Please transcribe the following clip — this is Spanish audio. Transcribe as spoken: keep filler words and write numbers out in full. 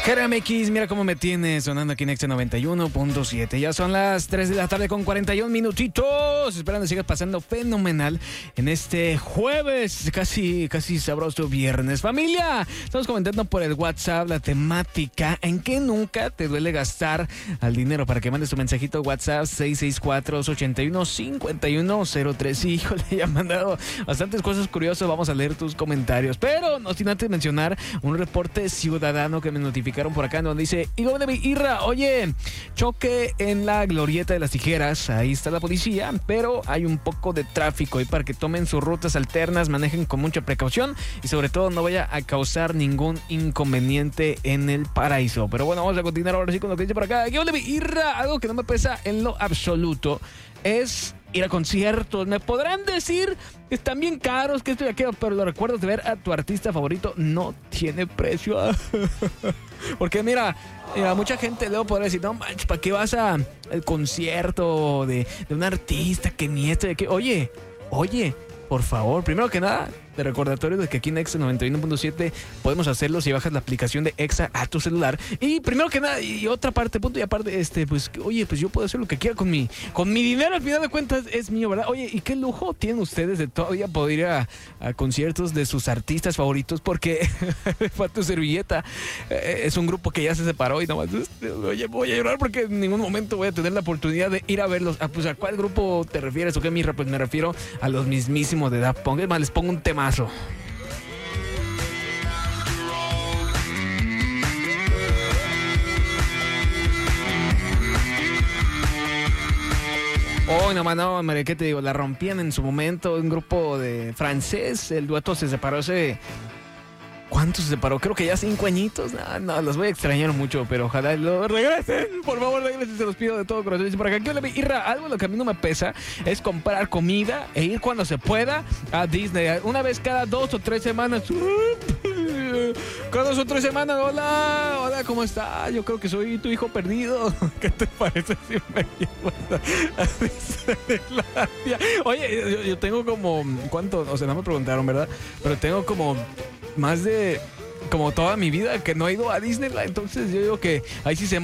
Jera M X, mira cómo me tienes sonando aquí en Exa noventa y uno punto siete. Ya son las tres de la tarde con cuarenta y un minutitos. Esperando que sigas pasando fenomenal en este jueves, casi, casi sabroso viernes. Familia, estamos comentando por el WhatsApp la temática en que nunca te duele gastar al dinero. Para que mandes tu mensajito WhatsApp seis seis cuatro, ocho uno, cinco uno cero tres. Híjole, ya han mandado bastantes cosas curiosas. Vamos a leer tus comentarios. Pero no sin antes mencionar un reporte ciudadano que me notificaron por acá, donde dice: Hijo de mi Irra, oye, choque en la glorieta de las tijeras. Ahí está la policía, pero hay un poco de tráfico. Y para que tomen sus rutas alternas, manejen con mucha precaución y sobre todo no vaya a causar ningún inconveniente en el paraíso. Pero bueno, vamos a continuar ahora sí con lo que dice por acá. Hijo de mi Irra, algo que no me pesa en lo absoluto es ir a conciertos. Me podrán decir que están bien caros, que esto y aquello, pero los recuerdos de ver a tu artista favorito no tiene precio. Porque mira, mira, mucha gente luego podrá decir: no manches, ¿para qué vas a al concierto de, de un artista que ni esto de que? Oye, oye, por favor, primero que nada, de recordatorio de que aquí en Exa noventa y uno punto siete podemos hacerlo si bajas la aplicación de Exa a tu celular. Y primero que nada, y otra parte, punto y aparte, este, pues, oye, pues yo puedo hacer lo que quiera con mi, con mi dinero, al final de cuentas es mío, ¿verdad? Oye, ¿y qué lujo tienen ustedes de todavía poder ir a, a conciertos de sus artistas favoritos? Porque fue tu servilleta. Eh, es un grupo que ya se separó y nomás, oye, voy a llorar porque en ningún momento voy a tener la oportunidad de ir a verlos. Ah, pues, ¿a cuál grupo te refieres o qué, Mirra? Pues me refiero a los mismísimos de Daft Punk. Es más, les pongo un tema. Oh, no, no, hombre, ¿qué te digo? La rompían en su momento, un grupo de francés. El dueto se separó hace... ¿Cuánto se separó? Creo que ya cinco añitos. No, no, los voy a extrañar mucho, pero ojalá lo regresen. Por favor, regresen, se los pido de todo corazón. Dice por acá, ¿qué le Irra? Algo lo que a mí no me pesa es comprar comida e ir cuando se pueda a Disney. Una vez cada dos o tres semanas. Cada dos o tres semanas. Hola, hola, ¿cómo estás? Yo creo que soy tu hijo perdido. ¿Qué te parece si me llevas a Disneylandia? Oye, yo, yo tengo como... ¿Cuánto? O sea, no me preguntaron, ¿verdad? Pero tengo como... más de como toda mi vida que no he ido a Disneyland. Entonces yo digo que ahí sí se